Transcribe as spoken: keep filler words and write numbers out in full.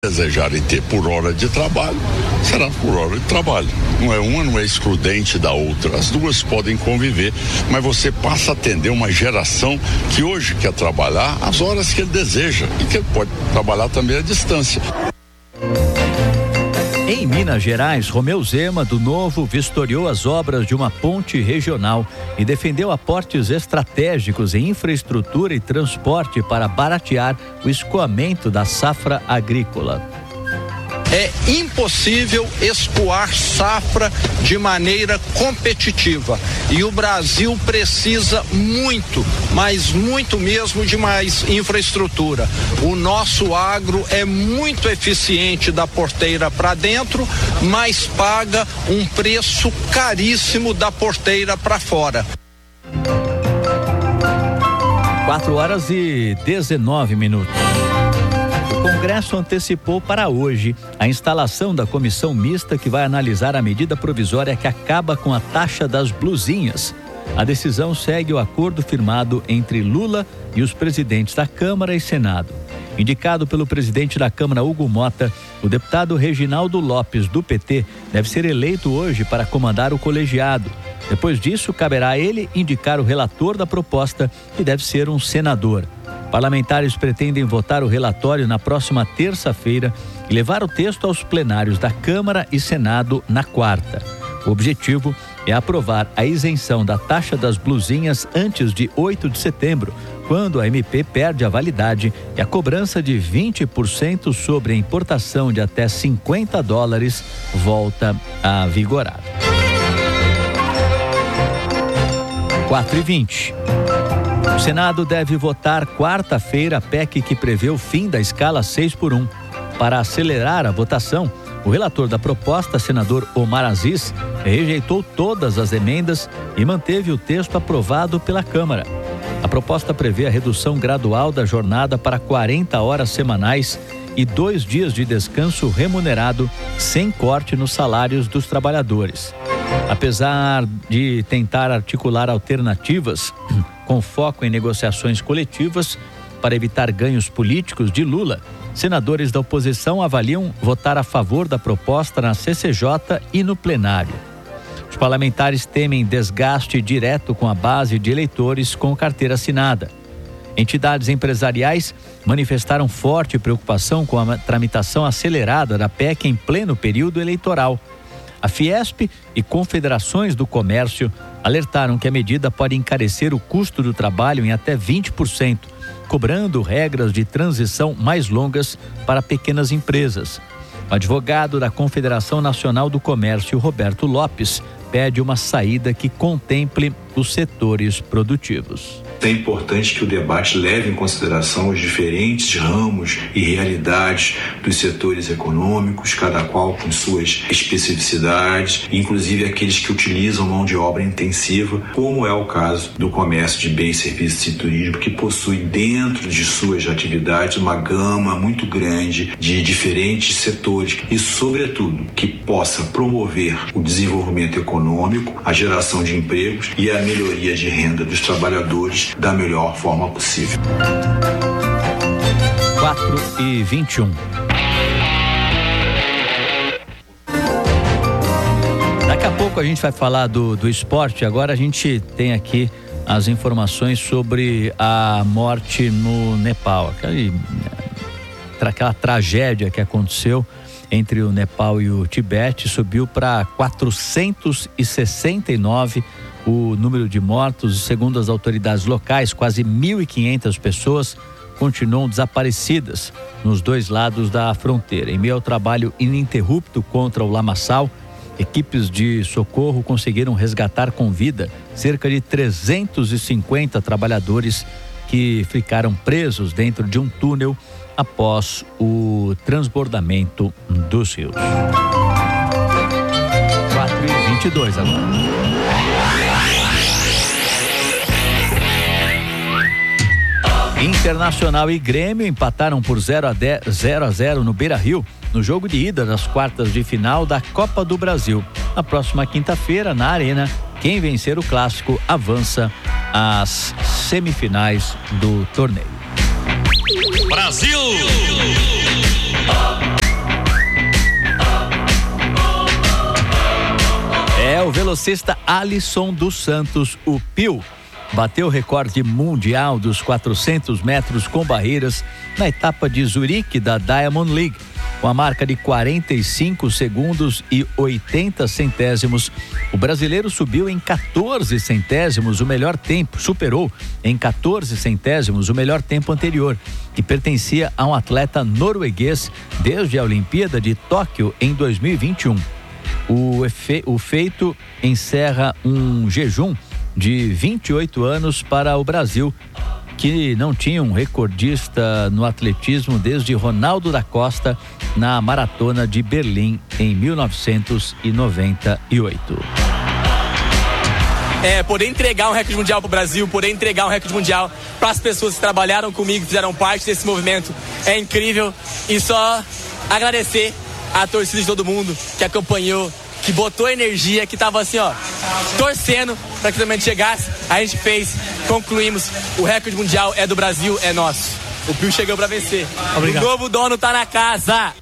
desejarem ter por hora de trabalho, será por hora de trabalho. Não é uma, não é excludente da outra. As duas podem conviver, mas você passa a atender uma geração que hoje quer trabalhar as horas que ele deseja e que ele pode trabalhar também à distância. Em Minas Gerais, Romeu Zema, do Novo, vistoriou as obras de uma ponte regional e defendeu aportes estratégicos em infraestrutura e transporte para baratear o escoamento da safra agrícola. É impossível escoar safra de maneira competitiva e o Brasil precisa muito, mas muito mesmo de mais infraestrutura. O nosso agro é muito eficiente da porteira para dentro, mas paga um preço caríssimo da porteira para fora. quatro horas e dezenove minutos. O Congresso antecipou para hoje a instalação da comissão mista que vai analisar a medida provisória que acaba com a taxa das blusinhas. A decisão segue o acordo firmado entre Lula e os presidentes da Câmara e Senado. Indicado pelo presidente da Câmara, Hugo Mota, o deputado Reginaldo Lopes, do P T, deve ser eleito hoje para comandar o colegiado. Depois disso, caberá a ele indicar o relator da proposta, que deve ser um senador. Parlamentares pretendem votar o relatório na próxima terça-feira e levar o texto aos plenários da Câmara e Senado na quarta. O objetivo é aprovar a isenção da taxa das blusinhas antes de oito de setembro, quando a M P perde a validade e a cobrança de vinte por cento sobre a importação de até cinquenta dólares volta a vigorar. quatro e vinte. O Senado deve votar quarta-feira a P E C que prevê o fim da escala seis por um. Para acelerar a votação, o relator da proposta, senador Omar Aziz, rejeitou todas as emendas e manteve o texto aprovado pela Câmara. A proposta prevê a redução gradual da jornada para quarenta horas semanais e dois dias de descanso remunerado, sem corte nos salários dos trabalhadores. Apesar de tentar articular alternativas com foco em negociações coletivas para evitar ganhos políticos de Lula, senadores da oposição avaliam votar a favor da proposta na C C J e no plenário. Os parlamentares temem desgaste direto com a base de eleitores com carteira assinada. Entidades empresariais manifestaram forte preocupação com a tramitação acelerada da P E C em pleno período eleitoral. A Fiesp e confederações do comércio alertaram que a medida pode encarecer o custo do trabalho em até vinte por cento, cobrando regras de transição mais longas para pequenas empresas. O advogado da Confederação Nacional do Comércio, Roberto Lopes, pede uma saída que contemple os setores produtivos. É importante que o debate leve em consideração os diferentes ramos e realidades dos setores econômicos, cada qual com suas especificidades, inclusive aqueles que utilizam mão de obra intensiva, como é o caso do comércio de bens, serviços e turismo, que possui dentro de suas atividades uma gama muito grande de diferentes setores e, sobretudo, que possa promover o desenvolvimento econômico, a geração de empregos e a melhoria de renda dos trabalhadores da melhor forma possível. quatro e vinte e um. Daqui a pouco a gente vai falar do, do esporte. Agora a gente tem aqui as informações sobre a morte no Nepal. Aquela, aquela tragédia que aconteceu entre o Nepal e o Tibete subiu para quatrocentos e sessenta e nove o número de mortos. Segundo as autoridades locais, quase mil e quinhentas pessoas continuam desaparecidas nos dois lados da fronteira. Em meio ao trabalho ininterrupto contra o lamaçal, equipes de socorro conseguiram resgatar com vida cerca de trezentos e cinquenta trabalhadores que ficaram presos dentro de um túnel após o transbordamento dos rios. quatro e vinte e dois agora. Internacional e Grêmio empataram por zero a zero no Beira-Rio, no jogo de ida das quartas de final da Copa do Brasil. Na próxima quinta-feira, na Arena, quem vencer o clássico avança às semifinais do torneio. Brasil! velocista Alisson dos Santos, o Pio, bateu o recorde mundial dos quatrocentos metros com barreiras na etapa de Zurique da Diamond League. Com a marca de quarenta e cinco segundos e oitenta centésimos, o brasileiro subiu em quatorze centésimos o melhor tempo, superou em quatorze centésimos o melhor tempo anterior, que pertencia a um atleta norueguês desde a Olimpíada de Tóquio em dois mil e vinte e um. O, efe, o feito encerra um jejum de vinte e oito anos para o Brasil, que não tinha um recordista no atletismo desde Ronaldo da Costa na maratona de Berlim em mil novecentos e noventa e oito. É, poder entregar um recorde mundial para o Brasil, poder entregar um recorde mundial para as pessoas que trabalharam comigo, fizeram parte desse movimento, é incrível. E só agradecer a torcida de todo mundo que acompanhou, que botou energia, que tava assim, ó, torcendo para que o momento chegasse. A gente fez, concluímos, o recorde mundial é do Brasil, é nosso. O Pio chegou para vencer. Obrigado. O novo dono tá na casa.